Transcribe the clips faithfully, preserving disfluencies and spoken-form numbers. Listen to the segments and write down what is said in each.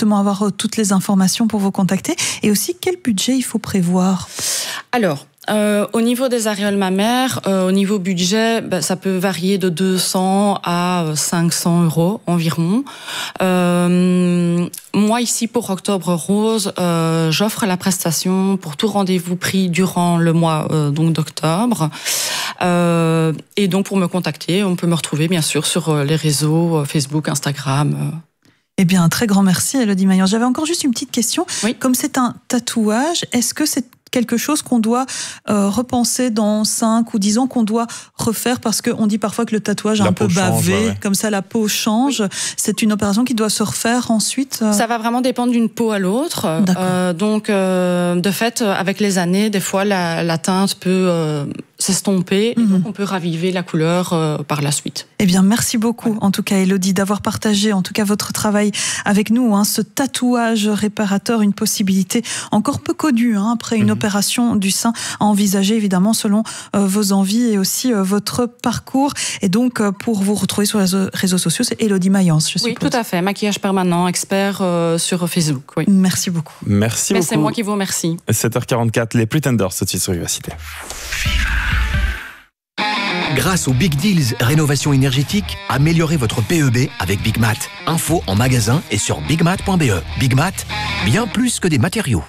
justement avoir toutes les informations pour vous contacter? Et aussi, quel budget il faut prévoir? Alors, Euh, au niveau des aréoles mammaires, euh, au niveau budget, ben, ça peut varier de deux cents à cinq cents euros environ. Euh, moi ici pour Octobre Rose, euh, j'offre la prestation pour tout rendez-vous pris durant le mois euh, donc d'octobre. Euh, et donc pour me contacter, on peut me retrouver bien sûr sur les réseaux euh, Facebook, Instagram. Euh. Eh bien, un très grand merci, Élodie Maillan. J'avais encore juste une petite question. Oui. Comme c'est un tatouage, est-ce que c'est quelque chose qu'on doit euh, repenser dans cinq ou dix ans, qu'on doit refaire, parce qu'on dit parfois que le tatouage est La un peu peau bavé, change, ouais, ouais. comme ça la peau change. Oui. C'est une opération qui doit se refaire ensuite euh... Ça va vraiment dépendre d'une peau à l'autre. Euh, donc, euh, de fait, avec les années, des fois, la, la teinte peut euh, s'estomper, mm-hmm. et donc on peut raviver la couleur euh, par la suite. Eh bien, merci beaucoup, ouais. en tout cas, Élodie, d'avoir partagé, en tout cas, votre travail avec nous. Hein, ce tatouage réparateur, une possibilité encore peu connue, hein, après une mm-hmm. opération du sein à envisager, évidemment, selon euh, vos envies et aussi euh, votre parcours. Et donc, euh, pour vous retrouver sur les réseaux sociaux, c'est Élodie Maillan, je suppose. Oui, tout à fait. Maquillage permanent, expert euh, sur Facebook. Oui. Merci beaucoup. Merci Mais beaucoup. C'est moi qui vous remercie. sept heures quarante-quatre, les Pretenders, tout de suite sur Vivacité. Grâce aux Big Deals Rénovation énergétique, améliorez votre P E B avec Big Mat. Info en magasin et sur bigmat point b e. Big Mat, bien plus que des matériaux.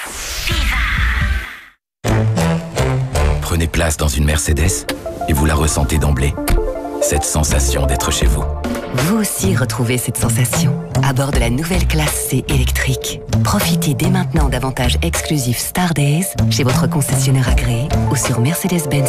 Prenez place dans une Mercedes et vous la ressentez d'emblée. Cette sensation d'être chez vous. Vous aussi retrouvez cette sensation à bord de la nouvelle classe C électrique. Profitez dès maintenant d'avantages exclusifs Star Days chez votre concessionnaire agréé ou sur mercedes benz